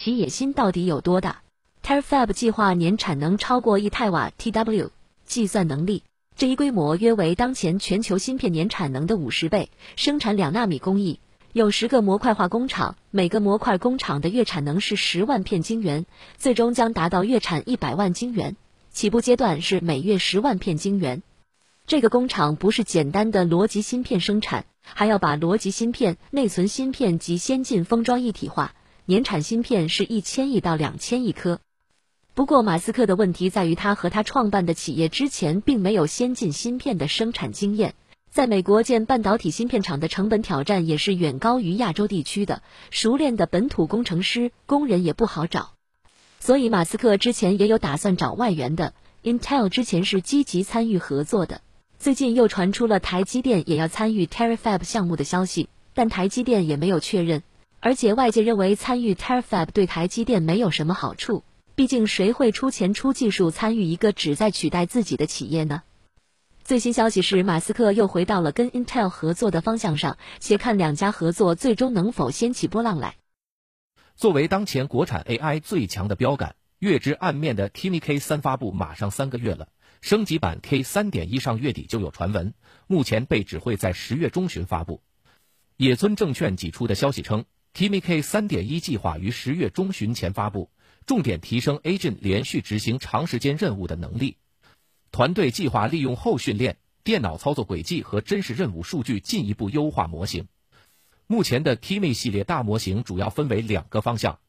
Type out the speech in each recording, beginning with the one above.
其野心到底有多大。Terafab 计划年产能超过1太瓦 TW， 计算能力，这一规模约为当前全球芯片年产能的50倍，生产2纳米工艺，有10个模块化工厂，每个模块工厂的月产能是10万片晶圆，最终将达到月产100万晶圆，起步阶段是每月10万片晶圆。这个工厂不是简单的逻辑芯片生产，还要把逻辑芯片、内存芯片及先进封装一体化，年产芯片是1000亿到2000亿颗。不过马斯克的问题在于他和他创办的企业之前并没有先进芯片的生产经验，在美国建半导体芯片厂的成本挑战也是远高于亚洲地区的，熟练的本土工程师、工人也不好找。所以马斯克之前也有打算找外援的， Intel 之前是积极参与合作的，最近又传出了台积电也要参与 Terafab 项目的消息，但台积电也没有确认，而且外界认为参与 Terafab 对台积电没有什么好处，毕竟谁会出钱出技术参与一个旨在取代自己的企业呢？最新消息是马斯克又回到了跟 Intel 合作的方向上，且看两家合作最终能否掀起波浪来。 作为当前国产 AI 最强的标杆，月之暗面的 Kimi K3 发布马上3个月了，升级版 K3.1 上月底就有传闻，目前被指会在10月中旬发布。野村证券挤出的消息称， Kimi K3.1 计划于10月中旬前发布，重点提升 Agent 连续执行长时间任务的能力。团队计划利用后训练、电脑操作轨迹和真实任务数据进一步优化模型。目前的 Kimi 系列大模型主要分为2个方向，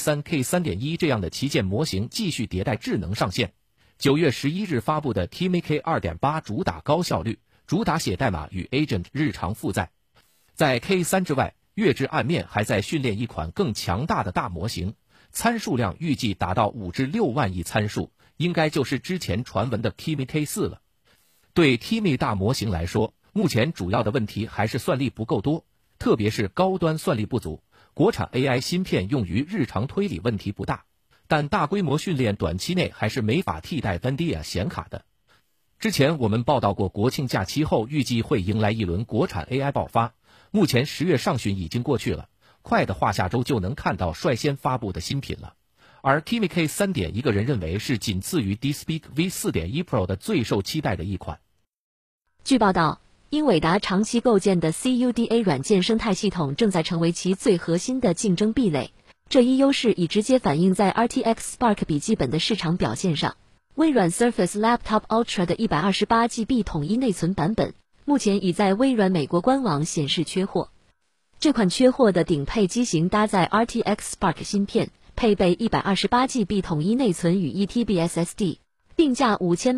K3、K3.1 这样的旗舰模型继续迭代智能上线。9月11日发布的 Kimi K2.8 主打高效率，主打写代码与 Agent 日常负载。在 K3 之外，月之暗面还在训练一款更强大的大模型，参数量预计达到5至6万亿参数，应该就是之前传闻的 Kimi K4 了。对 Kimi 大模型来说，目前主要的问题还是算力不够多，特别是高端算力不足。国产 AI 芯片用于日常推理问题不大，但大规模训练短期内还是没法替代 NVIDIA 显卡的。之前我们报道过，国庆假期后预计会迎来一轮国产 AI 爆发，目前10月上旬已经过去了，快的话下周就能看到率先发布的新品了。而 Kimi K3.1 一个人认为是仅次于 DeepSeek V4.1 Pro 的最受期待的一款。 据报道，英伟达长期构建的 CUDA 软件生态系统正在成为其最核心的竞争壁垒，这一优势已直接反映在 RTX Spark 笔记本的市场表现上。微软 Surface Laptop Ultra 的 128GB 统一内存版本，目前已在微软美国官网显示缺货。这款缺货的顶配机型搭载 RTX Spark 芯片，配备 128GB 统一内存与 1TB SSD， 定价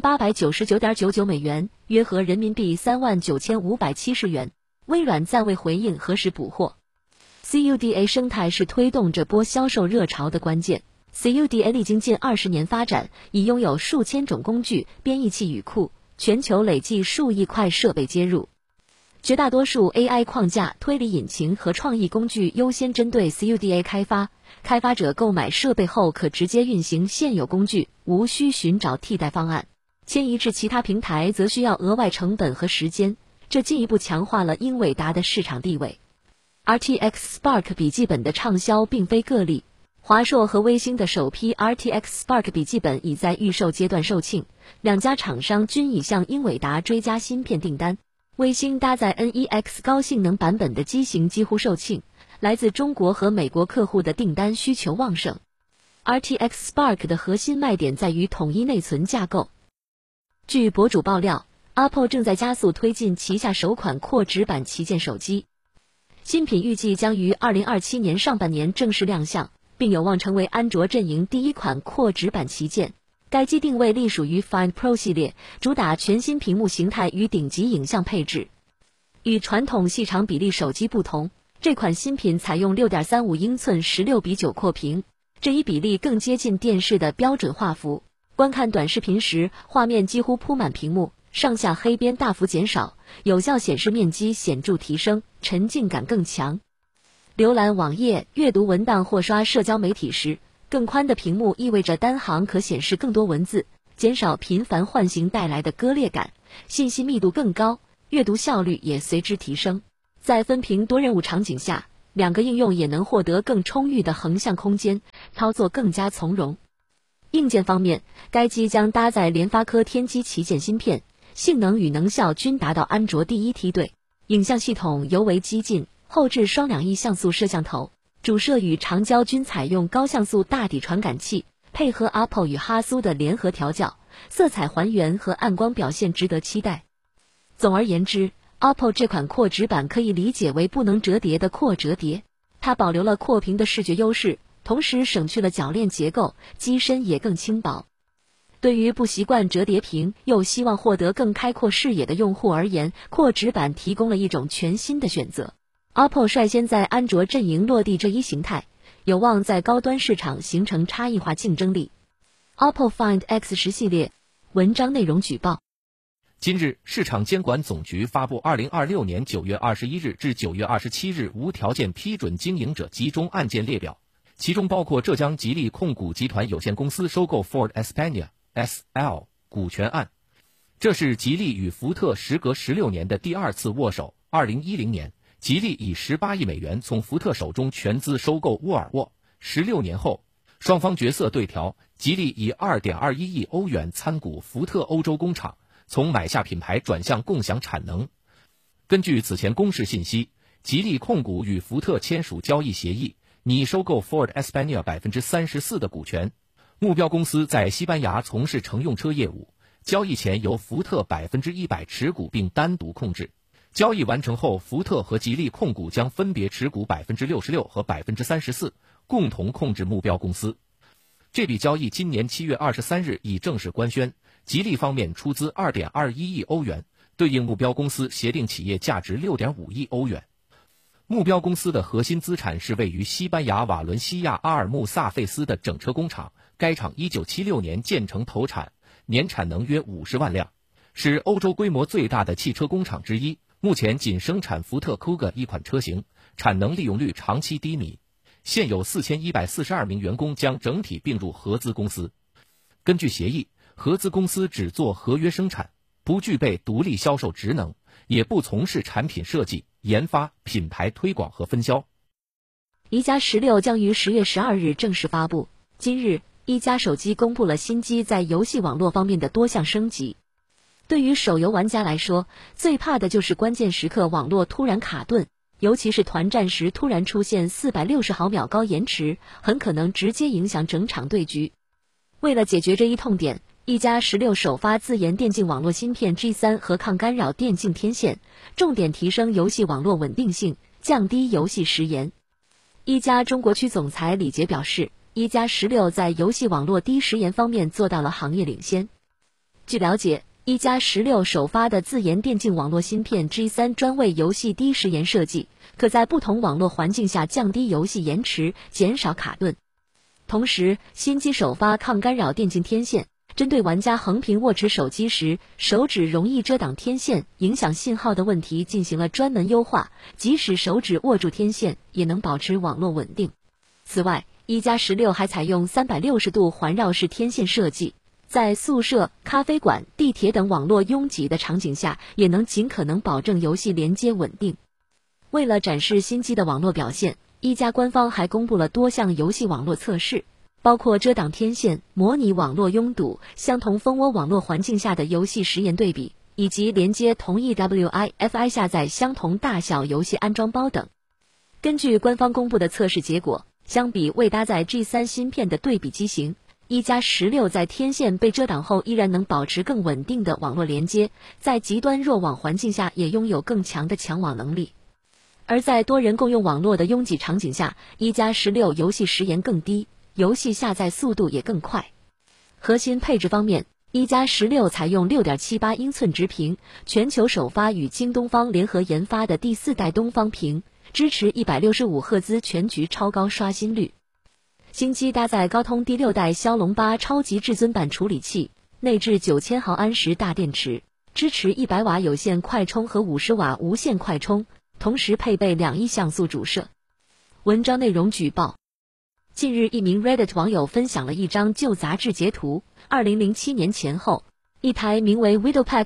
5899.99美元，约合人民币39570元。微软暂未回应何时补货。CUDA 生态是推动这波销售热潮的关键。CUDA 历经近20年发展，已拥有数千种工具、编译器语库，全球累计数亿块设备接入。绝大多数 AI 框架、推理引擎和创意工具优先针对 CUDA 开发，开发者购买设备后可直接运行现有工具，无需寻找替代方案。迁移至其他平台则需要额外成本和时间，这进一步强化了英伟达的市场地位。RTX Spark 笔记本的畅销并非个例，华硕和微星的首批 RTX Spark 笔记本已在预售阶段售罄，两家厂商均已向英伟达追加芯片订单。微星搭载 NEX 高性能版本的机型几乎售罄，来自中国和美国客户的订单需求旺盛。RTX Spark 的核心卖点在于统一内存架构。据博主爆料， Apple 正在加速推进旗下首款扩值版旗舰手机，新品预计将于2027年上半年正式亮相，并有望成为安卓阵营第一款扩值版旗舰。该机定位隶属于 Find Pro 系列，主打全新屏幕形态与顶级影像配置。与传统细长比例手机不同，这款新品采用 6.35 英寸16:9扩屏，这一比例更接近电视的标准画幅。观看短视频时，画面几乎铺满屏幕，上下黑边大幅减少，有效显示面积显著提升，沉浸感更强。浏览网页、阅读文档或刷社交媒体时，更宽的屏幕意味着单行可显示更多文字，减少频繁唤醒带来的割裂感，信息密度更高，阅读效率也随之提升。在分屏多任务场景下，两个应用也能获得更充裕的横向空间， 操作更加从容。硬件方面，该机将搭载联发科天玑旗舰芯片，性能与能效均达到安卓第一梯队。影像系统尤为激进，后置双2亿像素摄像头，主摄与长焦均采用高像素大底传感器，配合 OPPO 与哈苏的联合调教，色彩还原和暗光表现值得期待。总而言之， OPPO 这款扩直板可以理解为不能折叠的扩折叠，它保留了扩屏的视觉优势，同时省去了铰链结构，机身也更轻薄。对于不习惯折叠屏又希望获得更开阔视野的用户而言，扩直板提供了一种全新的选择。OPPO 率先在安卓阵营落地这一形态，有望在高端市场形成差异化竞争力。OPPO Find X10 系列文章内容举报。 今日，市场监管总局发布2026年9月21日至9月27日无条件批准经营者集中案件列表，其中包括浙江吉利控股集团有限公司收购 Ford Espana SL 股权案。这是吉利与福特时隔16年的第二次握手。2010年，吉利以18亿美元从福特手中全资收购沃尔沃，16年后，双方角色对调，吉利以2.21亿欧元参股福特欧洲工厂，从买下品牌转向共享产能。根据此前公示信息，吉利控股与福特签署交易协议，拟收购 Ford Espana 34%的股权。目标公司在西班牙从事乘用车业务，交易前由福特100%持股并单独控制。交易完成后，福特和吉利控股将分别持股66%和34%，共同控制目标公司。这笔交易今年7月23日已正式官宣，吉利方面出资2.21亿欧元，对应目标公司协定企业价值6.5亿欧元。目标公司的核心资产是位于西班牙瓦伦西亚阿尔穆萨费斯的整车工厂，该厂1976年建成投产，年产能约50万辆，是欧洲规模最大的汽车工厂之一。目前仅生产福特 Kuga 一款车型，产能利用率长期低迷。现有4142名员工将整体并入合资公司。根据协议，合资公司只做合约生产，不具备独立销售职能，也不从事产品设计、研发、品牌推广和分销。 一加16将于10月12日正式发布。今日，一加手机公布了新机在游戏网络方面的多项升级。对于手游玩家来说，最怕的就是关键时刻网络突然卡顿，尤其是团战时突然出现460毫秒高延迟，很可能直接影响整场对局。为了解决这一痛点，一加16首发自研电竞网络芯片 G3 和抗干扰电竞天线，重点提升游戏网络稳定性，降低游戏时延。一加中国区总裁李杰表示，一加16在游戏网络低时延方面做到了行业领先。据了解，一加16首发的自研电竞网络芯片 G3 专为游戏低时延设计，可在不同网络环境下降低游戏延迟，减少卡顿。同时，新机首发抗干扰电竞天线，针对玩家横屏握持手机时手指容易遮挡天线影响信号的问题进行了专门优化，即使手指握住天线也能保持网络稳定。此外，一加16还采用360度环绕式天线设计，在宿舍、咖啡馆、地铁等网络拥挤的场景下，也能尽可能保证游戏连接稳定。为了展示新机的网络表现，一加官方还公布了多项游戏网络测试，包括遮挡天线、模拟网络拥堵、相同蜂窝网络环境下的游戏时延对比，以及连接同一 WiFi 下载相同大小游戏安装包等。根据官方公布的测试结果，相比未搭载 G3 芯片的对比机型，一加16在天线被遮挡后依然能保持更稳定的网络连接，在极端弱网环境下也拥有更强的抢网能力。而在多人共用网络的拥挤场景下，一加16游戏时延更低，游戏下载速度也更快。核心配置方面，一加16采用 6.78 英寸直屏，全球首发与京东方联合研发的第4代东方屏，支持165赫兹全局超高刷新率。新机搭载高通第6代骁龙8超级至尊版处理器，内置9000毫安时大电池，支持100瓦有线快充和50瓦无线快充，同时配备2亿像素主摄。文章内容举报。近日，一名 Reddit 网友分享了一张旧杂志截图，2007年前后，一台名为 Widowpack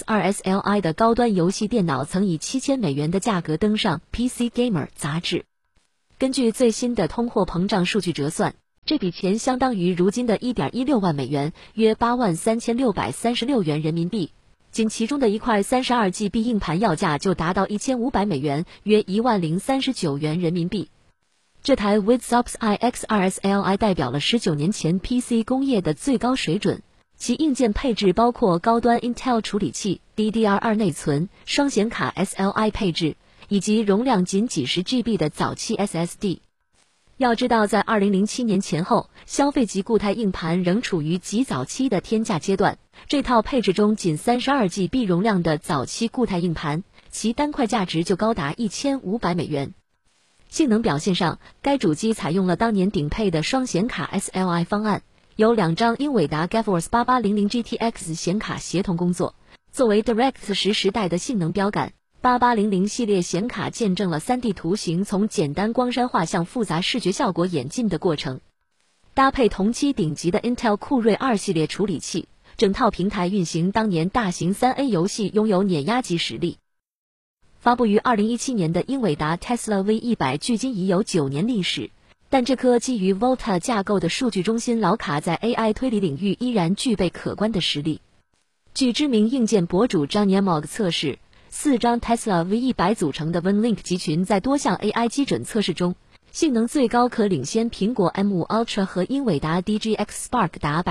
iX2SLI 的高端游戏电脑曾以7000美元的价格登上 PC Gamer 杂志。根据最新的通货膨胀数据折算， 这笔钱相当于如今的 1.16 万美元，约83636元人民币。仅其中的一块 32GB 硬盘要价就达到1500美元，约10039元人民币。这台 Witsops iX2SLI 代表了19年前 PC 工业的最高水准，其硬件配置包括高端 Intel 处理器、DDR2 内存、双显卡 SLI 配置，以及容量仅几十 GB 的早期 SSD。要知道，在2007年前后，消费级固态硬盘仍处于极早期的天价阶段。这套配置中仅 32GB 容量的早期固态硬盘，其单块价值就高达1500美元。性能表现上，该主机采用了当年顶配的双显卡 SLI 方案，有2张英伟达 GeForce 8800 GTX 显卡协同工作。作为 DirectX 10时代的性能标杆，8800系列显卡见证了 3D 图形从简单光山画向复杂视觉效果演进的过程。搭配同期顶级的 Intel 酷睿2系列处理器，整套平台运行当年大型 3A 游戏拥有碾压级实力。发布于2017年的英伟达 Tesla V100 距今已有9年历史，但这颗基于 Volta 架构的数据中心老卡在 AI 推理领域依然具备可观的实力。据知名硬件博主 Johnny Mog 测试，4张 Tesla V100 组成的 WinLink 集群在多项 AI 基准测试中，性能最高可领先苹果 M5 Ultra 和英伟达 DGX Spark 达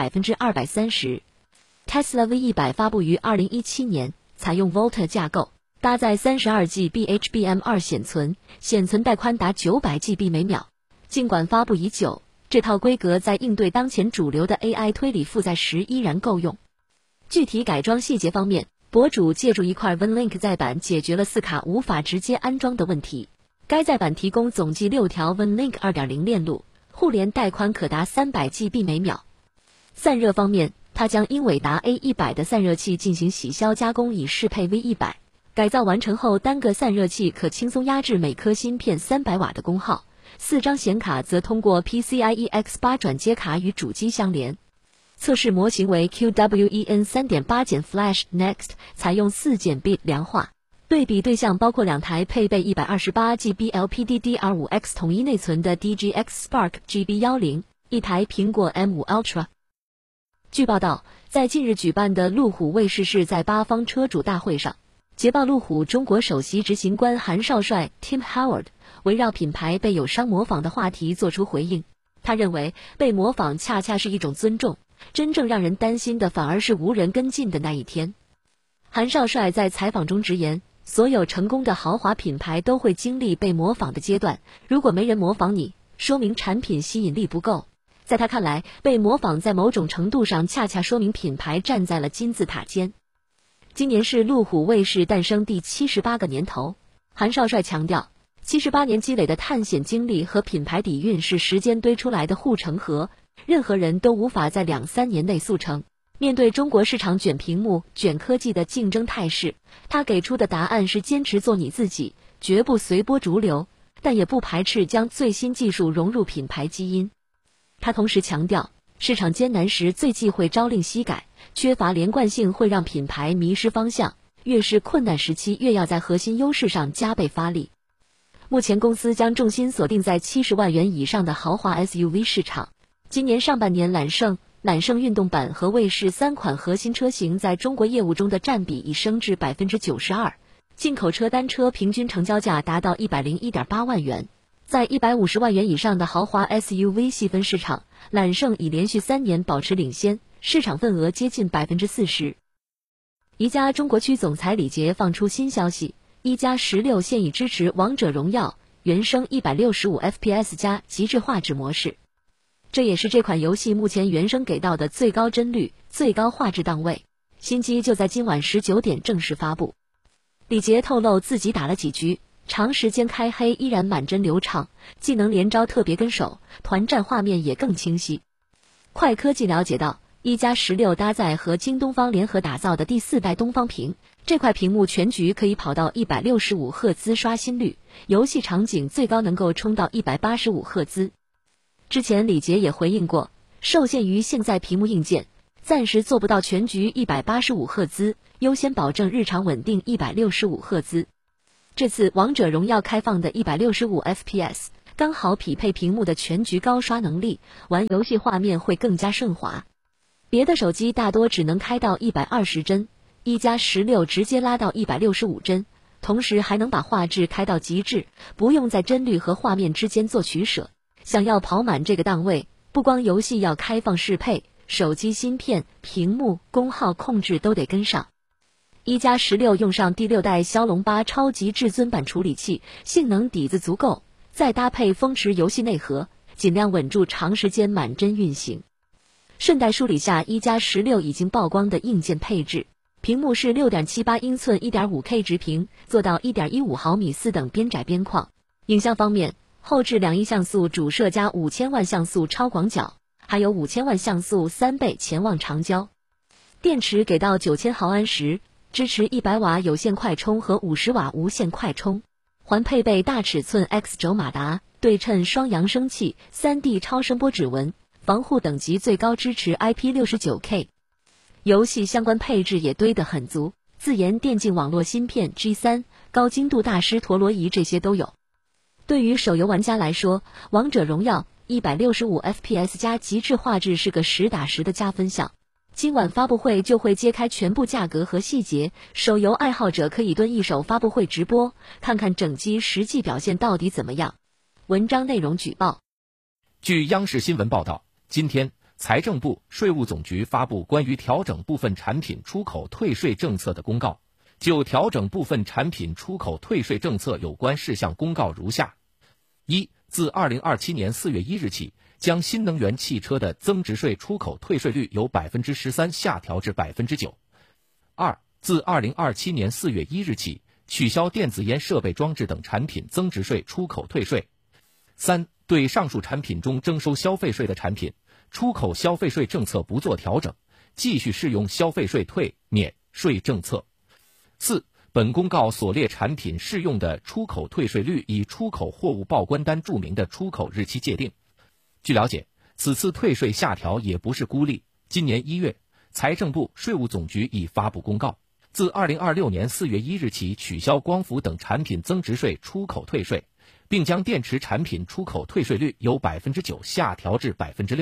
230%。Tesla V100 发布于2017年，采用 Volta 架构，搭载 32GB HBM2 显存，显存带宽达 900GB 每秒。尽管发布已久，这套规格在应对当前主流的 AI 推理负载时依然够用。具体改装细节方面，博主借助一块 WinLink 载板解决了4卡无法直接安装的问题。该载板提供总计6条 WinLink 2.0 链路，互联带宽可达 300GB 每秒。散热方面，它将英伟达 A100 的散热器进行洗消加工，以适配 V100。改造完成后，单个散热器可轻松压制每颗芯片300瓦的功耗。4张显卡则通过 PCIe X8 转接卡与主机相连。测试模型为 QWEN 3.8 Flash Next， 采用4bit 量化。对比对象包括2台配备 128GB LPDDR5X 统一内存的 DGX Spark GB10， 一台苹果 M5 Ultra。据报道，在近日举办的路虎卫士世在八方车主大会上，捷豹路虎中国首席执行官韩少帅 Tim Howard 围绕品牌被友商模仿的话题做出回应。他认为被模仿恰恰是一种尊重，真正让人担心的反而是无人跟进的那一天。韩少帅在采访中直言，所有成功的豪华品牌都会经历被模仿的阶段，如果没人模仿你，说明产品吸引力不够。在他看来，被模仿在某种程度上恰恰说明品牌站在了金字塔尖。今年是路虎卫士诞生第78个年头，韩少帅强调，78年积累的探险经历和品牌底蕴是时间堆出来的护城河，任何人都无法在2-3年内速成。面对中国市场卷屏幕、卷科技的竞争态势，他给出的答案是坚持做你自己，绝不随波逐流，但也不排斥将最新技术融入品牌基因。他同时强调，市场艰难时最忌讳朝令夕改，缺乏连贯性会让品牌迷失方向，越是困难时期越要在核心优势上加倍发力。目前公司将重心锁定在70万元以上的豪华 SUV 市场。今年上半年揽胜运动版和卫士3款核心车型在中国业务中的占比已升至 92%， 进口车单车平均成交价达到 101.8 万元。在150万元以上的豪华 SUV 细分市场，揽胜已连续3年保持领先，市场份额接近 40%。宜家中国区总裁李杰放出新消息，一加16现已支持王者荣耀原生 165fps 加极致画质模式，这也是这款游戏目前原生给到的最高帧率、最高画质档位。新机就在今晚19点正式发布。李杰透露自己打了几局，长时间开黑依然满帧流畅，技能连招特别跟手，团战画面也更清晰。快科技了解到，一加16搭载和京东方联合打造的第4代东方屏，这块屏幕全局可以跑到165赫兹刷新率，游戏场景最高能够冲到185赫兹。之前李杰也回应过，受限于现在屏幕硬件，暂时做不到全局185赫兹，优先保证日常稳定165赫兹。这次王者荣耀开放的165fps， 刚好匹配屏幕的全局高刷能力，玩游戏画面会更加顺滑。别的手机大多只能开到120帧，一加16直接拉到165帧，同时还能把画质开到极致，不用在帧率和画面之间做取舍。想要跑满这个档位，不光游戏要开放适配，手机芯片、屏幕、功耗控制都得跟上。一加16用上第6代骁龙8超级至尊版处理器，性能底子足够，再搭配风驰游戏内核，尽量稳住长时间满帧运行。顺带梳理下一加16已经曝光的硬件配置，屏幕是 6.78 英寸 1.5K 直屏，做到 1.15毫米4等边窄边框。影像方面，后置2亿像素主摄加5000万像素超广角，还有5000万像素3倍潜望长焦。电池给到9000毫安时，支持100瓦有线快充和50瓦无线快充，还配备大尺寸 X 轴马达、对称双扬声器、3D 超声波指纹，防护等级最高支持 IP69K。 游戏相关配置也堆得很足，自研电竞网络芯片 G3、高精度大师陀螺仪这些都有。对于手游玩家来说，王者荣耀165 FPS 加极致画质是个实打实的加分项。今晚发布会就会揭开全部价格和细节，手游爱好者可以蹲一手发布会直播，看看整机实际表现到底怎么样。文章内容举报。 据央视新闻报道，今天财政部、税务总局发布关于调整部分产品出口退税政策的公告。就调整部分产品出口退税政策有关事项公告如下：一、自2027年4月1日起，将新能源汽车的增值税出口退税率由 13% 下调至 9%。二、自2027年4月1日起，取消电子烟设备装置等产品增值税出口退税。三、对上述产品中征收消费税的产品，出口消费税政策不做调整，继续适用消费税退免税政策。四、本公告所列产品适用的出口退税率以出口货物报关单注明的出口日期界定。据了解，此次退税下调也不是孤立。今年1月，财政部、税务总局已发布公告，自2026年4月1日起取消光伏等产品增值税出口退税，并将电池产品出口退税率由 9% 下调至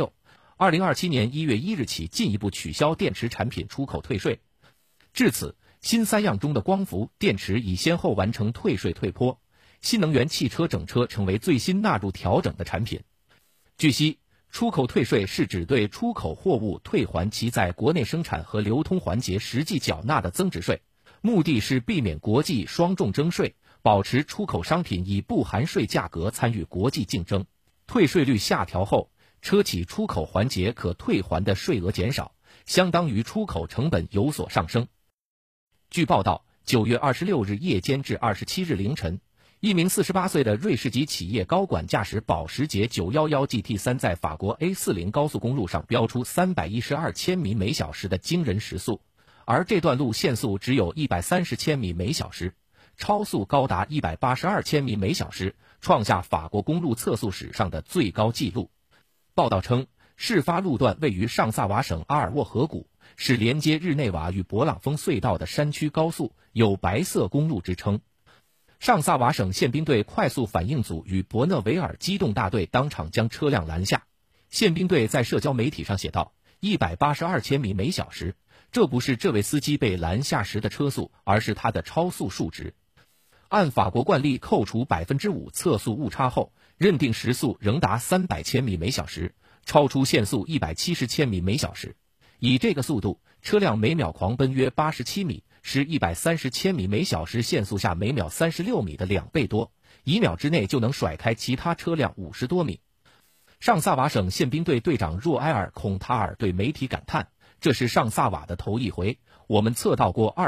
6%。2027年1月1日起进一步取消电池产品出口退税。至此，新3样中的光伏、电池已先后完成退税退坡，新能源汽车整车成为最新纳入调整的产品。据悉，出口退税是指对出口货物退还其在国内生产和流通环节实际缴纳的增值税，目的是避免国际双重征税，保持出口商品以不含税价格参与国际竞争。退税率下调后，车企出口环节可退还的税额减少，相当于出口成本有所上升。据报道，9月26日夜间至27日凌晨，一名48岁的瑞士籍企业高管驾驶保时捷911 GT3 在法国 A40 高速公路上飙出312千米每小时的惊人时速，而这段路限速只有130千米每小时，超速高达182千米每小时，创下法国公路测速史上的最高纪录。报道称，事发路段位于上萨瓦省阿尔沃河谷，是连接日内瓦与勃朗峰隧道的山区高速，有白色公路之称。上萨瓦省宪兵队快速反应组与伯讷维尔机动大队当场将车辆拦下。宪兵队在社交媒体上写道：182千米每小时，这不是这位司机被拦下时的车速，而是他的超速数值。按法国惯例扣除 5% 测速误差后，认定时速仍达300千米每小时，超出限速170千米每小时。以这个速度，车辆每秒狂奔约87米，是130千米每小时限速下每秒36米的2倍多，1秒之内就能甩开其他车辆50多米。上萨瓦省宪兵队队长若埃尔·孔塔尔对媒体感叹：“这是上萨瓦的头一回，我们测到过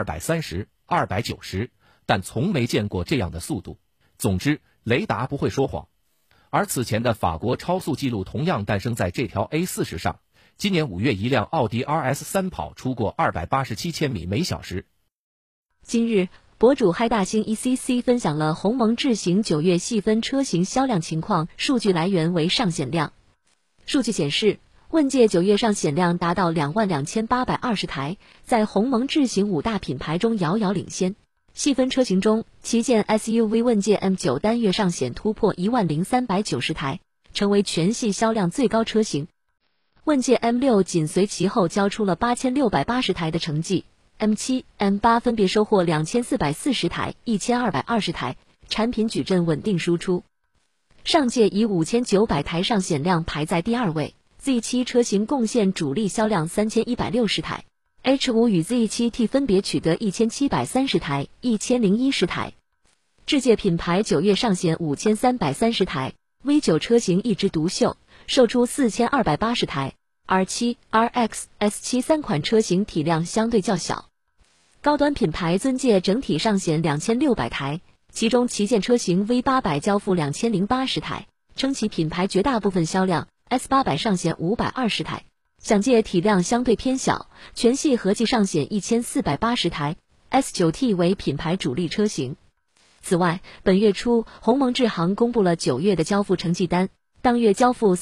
230、290，但从没见过这样的速度。总之，雷达不会说谎。”而此前的法国超速记录同样诞生在这条 A40 上。今年5月，一辆奥迪 RS3 跑出过287千米每小时。 今日，博主嗨大星 ECC 分享了鸿蒙智行9月细分车型销量情况，数据来源为上显量。数据显示，问界9月上显量达到22820台，在鸿蒙智行5大品牌中遥遥领先。 细分车型中，旗舰 SUV 问界 M9 单月上险突破10390台，成为全系销量最高车型。问界 M6 紧随其后交出了8680台的成绩 ，M7、M8 分别收获2440台、1220台，产品矩阵稳定输出。上届以5900台上险量排在第2位 ，Z7 车型贡献主力销量3160台。H5 与 Z7T 分别取得1730台、1010台。智界品牌9月上险5330台 ，V9 车型一枝独秀，售出4280台。R7、RX、S7 3款车型体量相对较小。高端品牌尊界整体上险2600台，其中旗舰车型 V800 交付2080台，撑起品牌绝大部分销量。S800 上险520台。享界体量相对偏小，全系合计上险1480台 ，S9T 为品牌主力车型。此外，本月初，鸿蒙智行公布了9月的交付成绩单，当月交付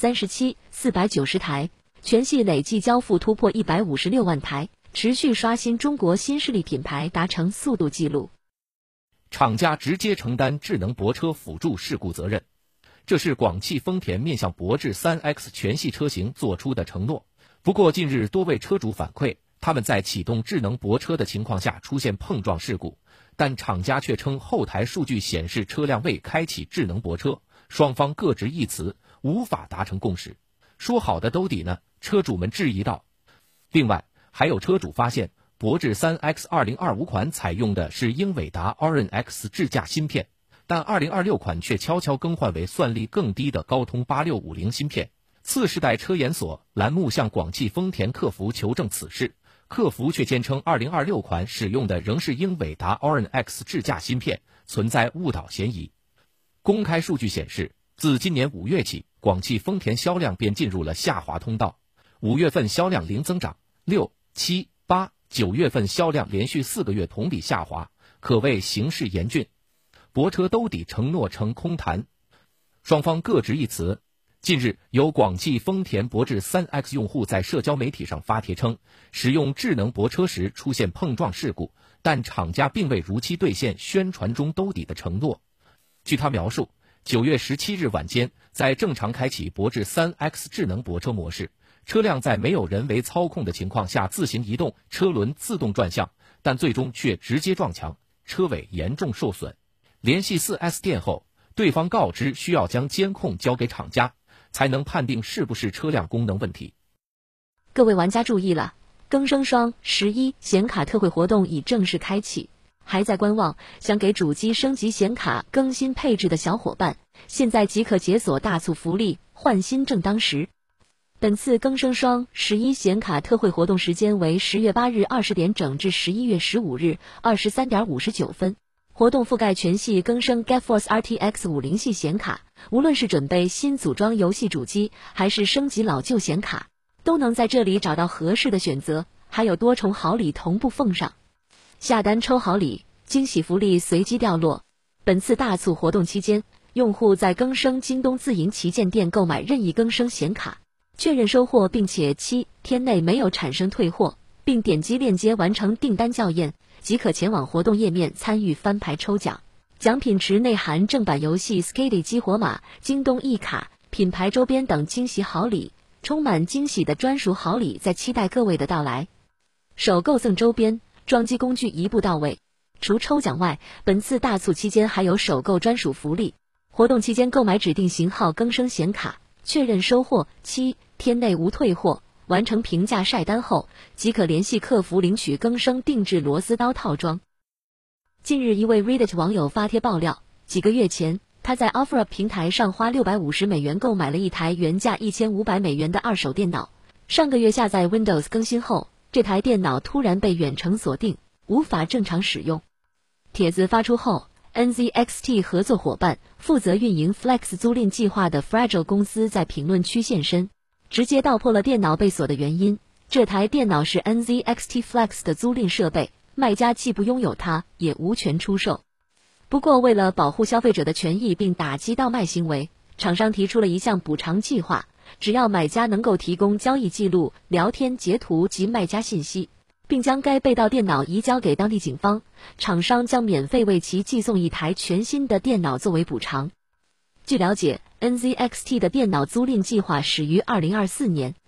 47490台，全系累计交付突破156万台，持续刷新中国新势力品牌达成速度纪录。 厂家直接承担智能泊车辅助事故责任，这是广汽丰田面向博致 3X 全系车型做出的承诺。不过近日多位车主反馈，他们在启动智能泊车的情况下出现碰撞事故，但厂家却称后台数据显示车辆未开启智能泊车，双方各执一词，无法达成共识。说好的兜底呢？车主们质疑道。另外，还有车主发现，博致 3X 2025款采用的是英伟达 Orin X 智驾芯片，但2026款却悄悄更换为算力更低的高通8650芯片。次世代车研所栏目向广汽丰田客服求证此事，客服却坚称2026款使用的仍是英伟达 Orin X 智驾芯片，存在误导嫌疑。公开数据显示，自今年5月起，广汽丰田销量便进入了下滑通道。5月份销量零增长，6、7、8、9月份销量连续4个月同比下滑，可谓形势严峻。泊车兜底承诺成空谈，双方各执一词。近日，有广汽丰田博致 3X 用户在社交媒体上发帖称，使用智能泊车时出现碰撞事故，但厂家并未如期兑现宣传中兜底的承诺。据他描述，9月17日晚间，在正常开启博致 3X 智能泊车模式，车辆在没有人为操控的情况下自行移动，车轮自动转向，但最终却直接撞墙，车尾严重受损。联系 4S 店后，对方告知需要将监控交给厂家，才能判定是不是车辆功能问题。 各位玩家注意了，更生双11显卡特惠活动已正式开启，还在观望想给主机升级显卡更新配置的小伙伴，现在即可解锁大促福利，换新正当时。本次更生双11显卡特惠活动时间为10月8日20点整至11月15日23点59分。活动覆盖全系更生 GeForce RTX 50系显卡，无论是准备新组装游戏主机，还是升级老旧显卡，都能在这里找到合适的选择，还有多重好礼同步奉上。下单抽好礼，惊喜福利随机掉落。本次大促活动期间，用户在更生京东自营旗舰店购买任意更生显卡，确认收货并且7天内没有产生退货，并点击链接完成订单校验，即可前往活动页面参与翻牌抽奖。奖品池内含正版游戏 Skady 激活码、京东一卡、品牌周边等惊喜好礼，充满惊喜的专属好礼在期待各位的到来。首购赠周边，装机工具一步到位。除抽奖外，本次大促期间还有首购专属福利。活动期间购买指定型号更生显卡，确认收货7天内无退货，完成评价晒单后，即可联系客服领取更生定制螺丝刀套装。近日，一位 Reddit 网友发帖爆料，几个月前，他在 OfferUp 平台上花$650购买了一台原价$1500的二手电脑。上个月下载 Windows 更新后，这台电脑突然被远程锁定，无法正常使用。帖子发出后， NZXT 合作伙伴负责运营 Flex 租赁计划的 Fragile 公司在评论区现身，直接道破了电脑被锁的原因。这台电脑是 NZXT Flex 的租赁设备，卖家既不拥有它，也无权出售。不过，为了保护消费者的权益并打击盗卖行为，厂商提出了一项补偿计划，只要买家能够提供交易记录、聊天截图及卖家信息， 并将该被盗电脑移交给当地警方，厂商将免费为其寄送一台全新的电脑作为补偿。据了解，NZXT 的电脑租赁计划始于2024年。